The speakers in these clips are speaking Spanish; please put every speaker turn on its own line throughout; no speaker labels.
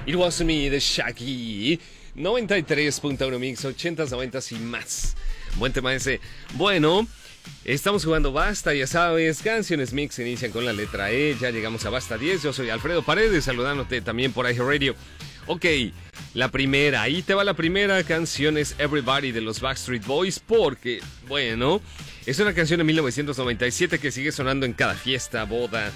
It Was Me de Shaggy. 93.1 Mix, 80s, 90s y más. Buen tema ese. Bueno, estamos jugando Basta, ya sabes. Canciones Mix inician con la letra E. Ya llegamos a Basta 10. Yo soy Alfredo Paredes, saludándote también por iHeartRadio. Ok, la primera. Ahí te va la primera canción. Es Everybody de los Backstreet Boys. Porque, bueno, es una canción de 1997 que sigue sonando en cada fiesta, boda,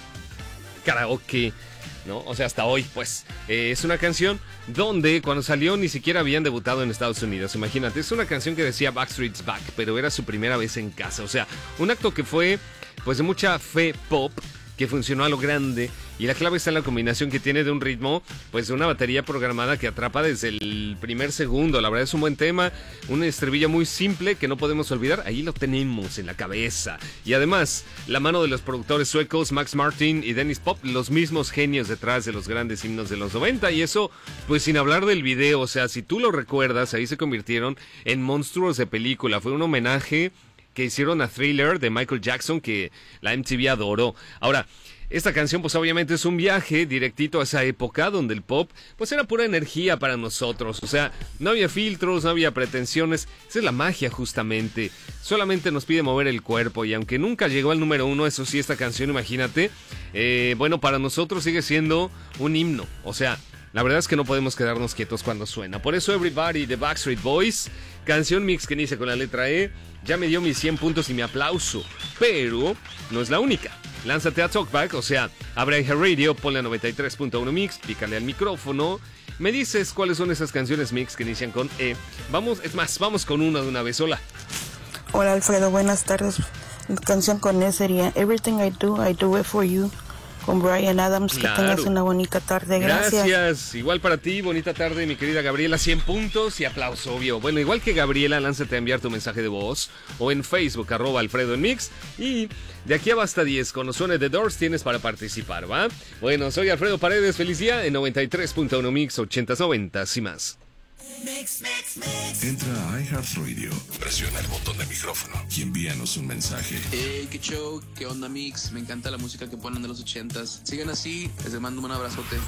karaoke, ¿no? O sea, hasta hoy, pues. Es una canción donde cuando salió ni siquiera habían debutado en Estados Unidos. Imagínate, es una canción que decía Backstreet's Back, pero era su primera vez en casa. O sea, un acto que fue, pues, de mucha fe pop, que funcionó a lo grande. Y la clave está en la combinación que tiene de un ritmo, pues de una batería programada que atrapa desde el primer segundo. La verdad es un buen tema, un estribillo muy simple que no podemos olvidar. Ahí lo tenemos en la cabeza. Y además, la mano de los productores suecos Max Martin y Dennis Pop, los mismos genios detrás de los grandes himnos de los 90. Y eso, pues sin hablar del video, o sea, si tú lo recuerdas, ahí se convirtieron en monstruos de película. Fue un homenaje que hicieron a Thriller de Michael Jackson que la MTV adoró. Ahora, esta canción pues obviamente es un viaje directito a esa época donde el pop pues era pura energía para nosotros. O sea, no había filtros, no había pretensiones. Esa es la magia justamente. Solamente nos pide mover el cuerpo y aunque nunca llegó al número 1, eso sí, esta canción, imagínate, bueno, para nosotros sigue siendo un himno. O sea, la verdad es que no podemos quedarnos quietos cuando suena. Por eso Everybody de Backstreet Boys, canción mix que inicia con la letra E, ya me dio mis 100 puntos y mi aplauso. Pero no es la única. Lánzate a Talkback, o sea, abre iHeartRadio, ponle a 93.1 Mix, pícale al micrófono. Me dices cuáles son esas canciones mix que inician con E. Vamos, es más, vamos con una de una vez. Hola.
Hola Alfredo, buenas tardes. La canción con E sería Everything I Do It For You, con Bryan Adams.
Claro.
Que tengas una bonita tarde, gracias.
Igual para ti, bonita tarde, mi querida Gabriela. 100 puntos y aplauso, obvio. Bueno, igual que Gabriela, lánzate a enviar tu mensaje de voz o en Facebook, @Alfredo en Mix. Y de aquí a Basta 10, cuando suene The Doors, tienes para participar, ¿va? Bueno, soy Alfredo Paredes, feliz día en 93.1 Mix, 80s, 90s y más.
Entra a iHeartRadio, presiona el botón de micrófono y envíanos un mensaje.
Hey, qué show, qué onda Mix, me encanta la música que ponen de los 80s. Sigan así, les mando un abrazote.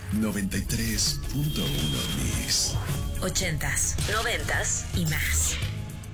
93.1 Mix.
80s, 90s y más.